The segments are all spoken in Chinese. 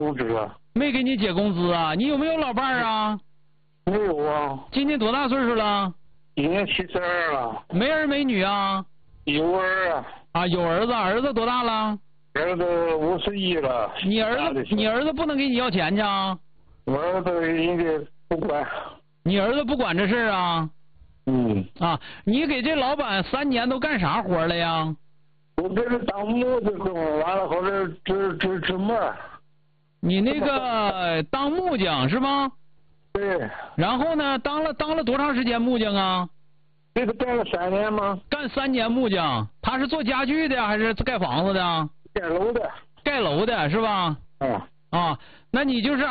工资啊？ 没给你结工资啊？你有没有老伴儿啊？ 没有啊。 今年多大岁数了？ 今年72了。 没儿没女啊？ 有儿啊。 啊，有儿子，儿子多大了？ 儿子51了。 你儿子不能给你要钱去啊？ 我儿子人家不管。 你儿子不管这事儿啊？ 嗯。 啊，你给这老板3年都干啥活了呀？ 我给他当木匠工，完了后来织墨。 你那个当木匠是吗？ 对。 然后呢，当了多长时间木匠啊？ 这个干了3年吗？ 干3年木匠，他是做家具的还是盖房子的？ 盖楼的。 盖楼的是吧？ 嗯。 啊，那你就是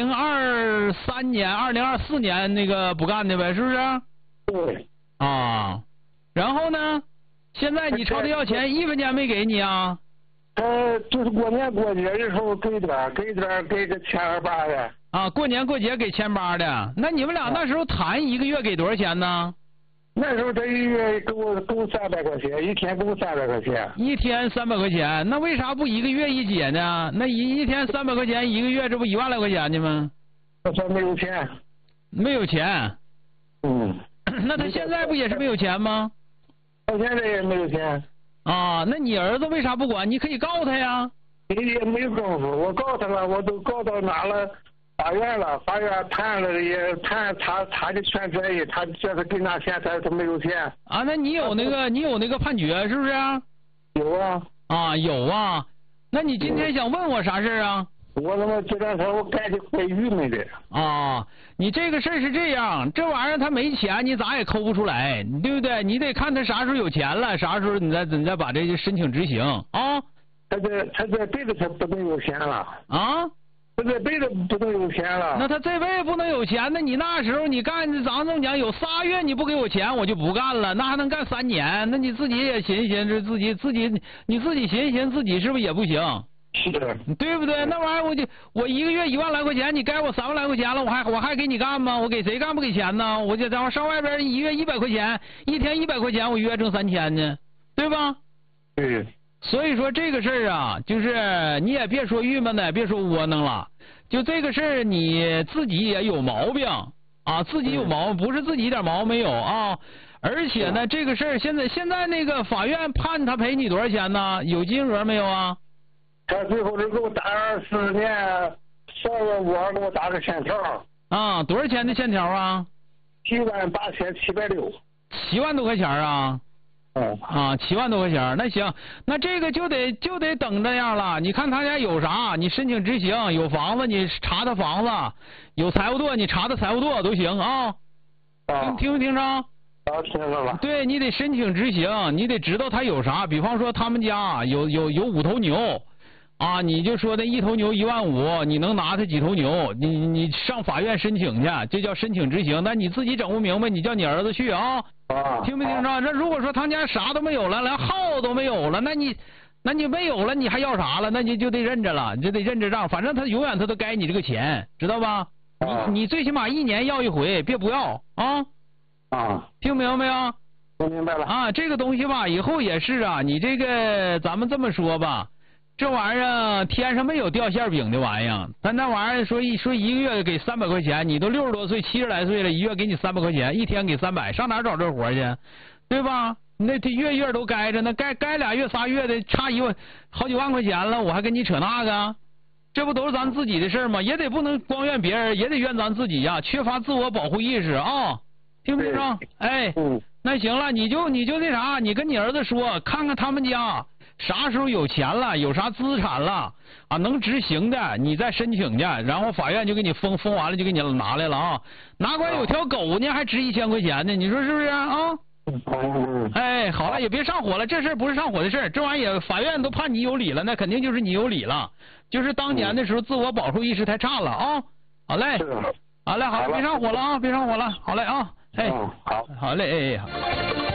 2023年、2024年那个不干的呗，是不是？ 对。 啊，然后呢？现在你朝他要钱，1分钱没给你啊？ 就是过年过节的时候给个1800的。 啊，过年过节给1800的，那你们俩那时候谈1个月给多少钱呢？ 那时候他1月给我300块钱，一天给我300块钱。 一天300块钱，那为啥不1个月一结呢？那一天300块钱，1个月这不1万来块钱呢吗？ 他说没有钱。 没有钱。 嗯。 那他现在不也是没有钱吗？ 他现在也没有钱。 啊，那你儿子为啥不管？你可以告他呀。 你也没有功夫，我告他了，我都告到哪了？法院了，法院判了也判他的全责任，他叫他给拿钱，他没有钱。 啊，那你有那个判决是不是？ 有啊。 啊，有啊。那你今天想问我啥事啊？ 我他妈这两天我干的怪郁闷的。 啊，你这个事儿是这样，这玩意儿他没钱，你咋也抠不出来，对不对？你得看他啥时候有钱了，啥时候你再把这个申请执行啊。 他这辈子他不能有钱了。 啊？ 他这辈子不能有钱了。 那他这辈子不能有钱，那你那时候你干咱这么讲，有3月你不给我钱，我就不干了，那还能干3年？那你自己也寻思寻思，你自己寻思寻思自己是不是也不行？ 是的。 对不对？那玩意儿我1个月1万来块钱，你该我3万来块钱了，我还给你干吗？我给谁干不给钱呢？我就上外边1月100块钱，一天100块钱，我1月挣3000呢，对吧？ 对。 所以说这个事儿啊，就是你也别说郁闷的，别说窝囊了，就这个事儿你自己也有毛病啊，自己有毛病，不是自己一点毛病没有啊。而且呢，这个事儿现在那个法院判他赔你多少钱呢？有金额没有啊？ 他最后是给我打24年2月5号给我打个欠条。 啊，多少钱的欠条啊 78760。 7万多块钱啊？啊，7万多块钱，那行，那这个就得等这样了。你看他家有啥，你申请执行，有房子你查他房子，有财务垛你查他财务垛都行啊。听没听着？ 啊，听着了。 对，你得申请执行，你得知道他有啥。比方说他们家有5头牛。啊，你就说那1头牛15000，你能拿他几头牛？你上法院申请去，这叫申请执行。但你自己整不明白，你叫你儿子去啊。听没听着？那如果说他家啥都没有了，连号都没有了，那你没有了，你还要啥了？那你就得认着了，你就得认着账。反正他永远他都该你这个钱，知道吧？你最起码1年要一回，别不要啊。 啊， 听明白没有？ 我明白了。 啊，这个东西吧，以后也是啊。你这个咱们这么说吧。这玩意儿天上没有掉馅饼的玩意儿，咱那玩意儿说1个月给300块钱，你都60多岁70来岁了，1月给你300块钱，一天给300，上哪找这活去？对吧？那月都该着，那该2月3月的差好几万块钱了，我还跟你扯那个？这不都是咱自己的事吗？也得不能光怨别人，也得怨咱自己呀，缺乏自我保护意识啊！听没听着？哎，那行了，你就那啥，你跟你儿子说，看看他们家。啥时候有钱了，有啥资产了啊，能执行的，你再申请去，然后法院就给你封完了，就给你拿来了啊。哪管有条狗呢，还值1000块钱呢，你说是不是啊？哎，好了，也别上火了，这事不是上火的事，这玩意儿法院都判你有理了，那肯定就是你有理了，就是当年的时候自我保护意识太差了啊。好嘞，好嘞，好，别上火了啊，别上火了，好嘞啊，哎， 好， 好嘞，哎。